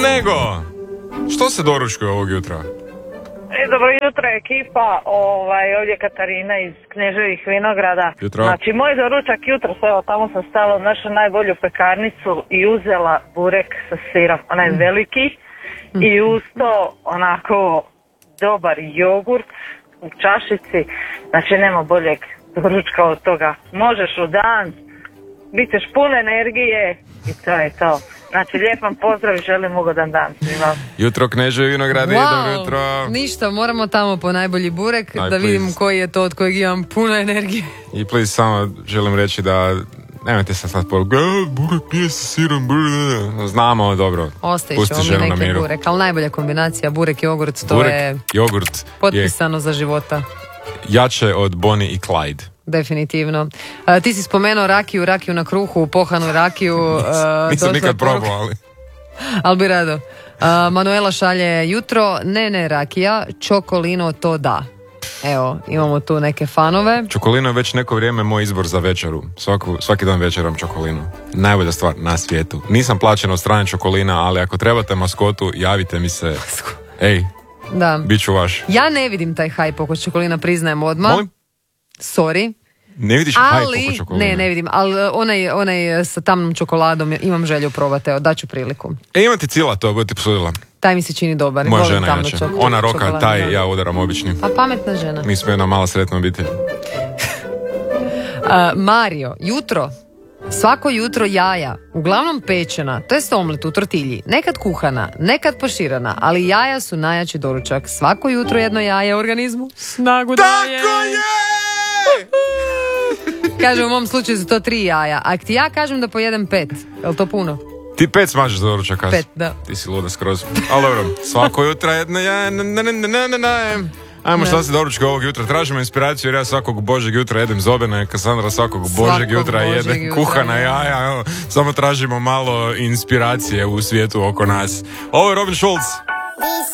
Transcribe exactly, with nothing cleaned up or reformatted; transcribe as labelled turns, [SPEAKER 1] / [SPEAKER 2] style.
[SPEAKER 1] nego. Što se doručkuje ovog jutra?
[SPEAKER 2] E, dobro jutro ekipa, ovaj, ovdje je Katarina iz Kneževih Vinograda.
[SPEAKER 1] Jutro.
[SPEAKER 2] Znači, moj doručak jutro, evo tamo sam stala u našu najbolju pekarnicu i uzela burek sa sirom, onaj mm. veliki, mm. i uz to onako dobar jogurt u čašici, znači nema boljeg doručka od toga. Možeš u dan, bit ćeš pun energije i to je to. Znači, lijep vam pozdrav i želim ugodan dan svima.
[SPEAKER 1] Jutro Kneževi Vinogradi,
[SPEAKER 3] wow,
[SPEAKER 1] dobro jutro.
[SPEAKER 3] Ništa, moramo tamo po najbolji burek,
[SPEAKER 1] Aj,
[SPEAKER 3] da
[SPEAKER 1] please.
[SPEAKER 3] vidim koji je to od kojeg imam puno energije.
[SPEAKER 1] I please, samo želim reći da nemojte se sad poruku, burek nije sa sirom, burek. Znamo, dobro.
[SPEAKER 3] Ostaje ćemo mi neki burek, ali najbolja kombinacija, burek i jogurt, to
[SPEAKER 1] burek,
[SPEAKER 3] je
[SPEAKER 1] jogurt
[SPEAKER 3] potpisano je za života.
[SPEAKER 1] Jače od Bonnie i Clyde.
[SPEAKER 3] Definitivno. A, ti si spomenuo rakiju, rakiju na kruhu, pohanu rakiju. A,
[SPEAKER 1] Nisam nikad probao, ali...
[SPEAKER 3] ali bi rado. A, Manuela šalje jutro, ne, ne rakija, čokolino to da. Evo, imamo tu neke fanove.
[SPEAKER 1] Čokolino je već neko vrijeme moj izbor za večeru. Svaku, svaki dan večeram čokolinu. Najbolja stvar na svijetu. Nisam plaćen od strane Čokolina, ali ako trebate maskotu, javite mi se. Ej,
[SPEAKER 3] da.
[SPEAKER 1] Bit ću vaš.
[SPEAKER 3] Ja ne vidim taj hype oko Čokolina, priznajem odmah.
[SPEAKER 1] Molim?
[SPEAKER 3] Sorry.
[SPEAKER 1] Ne vidiš hype oko Čokolina?
[SPEAKER 3] Ne, ne vidim, ali onaj, onaj sa tamnom čokoladom imam želju probati, evo, daću priliku.
[SPEAKER 1] E, imate cila to, bude ti posudila.
[SPEAKER 3] Taj mi se čini dobar.
[SPEAKER 1] Moja
[SPEAKER 3] volim
[SPEAKER 1] žena inače.
[SPEAKER 3] čok-
[SPEAKER 1] Ona roka,
[SPEAKER 3] čokoladu,
[SPEAKER 1] taj
[SPEAKER 3] da.
[SPEAKER 1] ja udaram obični.
[SPEAKER 3] Pa pametna žena.
[SPEAKER 1] Mi smo jedna mala sretna obitelj.
[SPEAKER 3] Uh, Mario, jutro. Svako jutro jaja, uglavnom pečena, to jest omlet u tortilji, nekad kuhana, nekad poširana, ali jaja su najjači doručak. Svako jutro jedno jaje organizmu snagu daje.
[SPEAKER 1] Tako je!
[SPEAKER 3] Kaže, u mom slučaju su to tri jaja. A ti ja kažem da pojedem pet, je li to puno?
[SPEAKER 1] Ti pet smažeš za doručak, kas?
[SPEAKER 3] Pet, da.
[SPEAKER 1] Ti si luda skroz. Ali dobro, svako jutro jedno jaje. Na, na, na, na, na, na. Ajmo, šta se doručka ovog jutra? Tražimo inspiraciju jer ja svakog božeg jutra jedem zobene, Kassandra svakog božeg
[SPEAKER 3] Svakog
[SPEAKER 1] jutra
[SPEAKER 3] božeg
[SPEAKER 1] jede
[SPEAKER 3] jutra,
[SPEAKER 1] kuhana
[SPEAKER 3] je.
[SPEAKER 1] jaja. Evo, samo tražimo malo inspiracije u svijetu oko nas. Ovo je Robin Schulz.